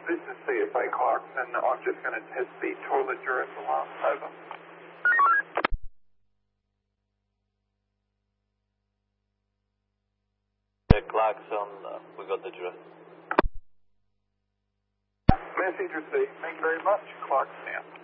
This is CFA Clarkson. I'm just going to test the toilet duress alarm. Over. Clarkson, we got the duress. Message received. Thank you very much. Clarkson out.